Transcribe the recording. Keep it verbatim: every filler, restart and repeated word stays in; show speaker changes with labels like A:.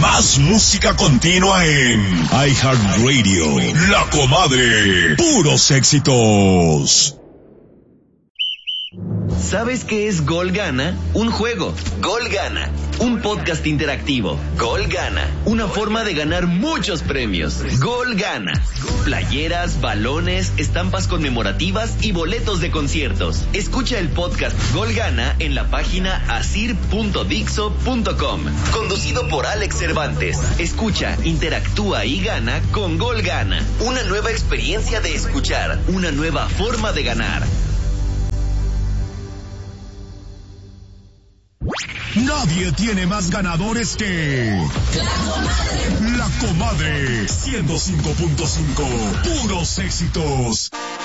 A: Más música continua en iHeartRadio. La Comadre. Puros éxitos.
B: ¿Sabes qué es Gol Gana? Un juego. Gol Gana. Un podcast interactivo. Gol Gana. Una forma de ganar muchos premios. Gol Gana. Playeras, balones, estampas conmemorativas y boletos de conciertos. Escucha el podcast Gol Gana en la página asir punto dixo punto com. Conducido por Alex Cervantes. Escucha, interactúa y gana con Gol Gana. Una nueva experiencia de escuchar. Una nueva forma de ganar.
A: Nadie tiene más ganadores que La Comadre. La Comadre, ciento cinco punto cinco, puros éxitos.